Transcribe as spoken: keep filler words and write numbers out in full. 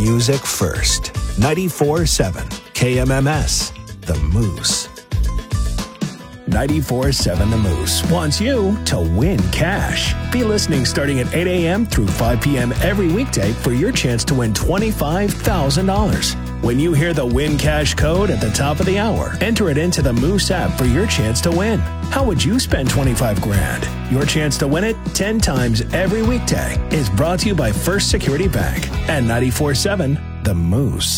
music first. ninety-four seven K M M S, The Moose. ninety-four seven The Moose wants you to win cash. Be listening starting at eight a.m. through five p.m. every weekday for your chance to win twenty-five thousand dollars. When you hear the Win Cash code at the top of the hour, enter it into the Moose app for your chance to win. How would you spend twenty-five grand? Your chance to win it ten times every weekday is brought to you by First Security Bank and ninety-four seven The Moose.